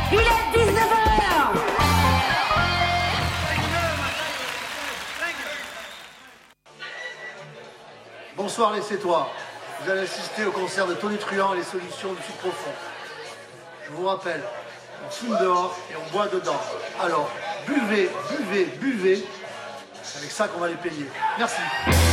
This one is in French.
Il est 19h. Bonsoir, laissez-toi. Vous allez assister au concert de Tony Truant et les solutions du Sud profond. Je vous rappelle, on fume dehors et on boit dedans. Alors, buvez, buvez, buvez. C'est avec ça qu'on va les payer. Merci.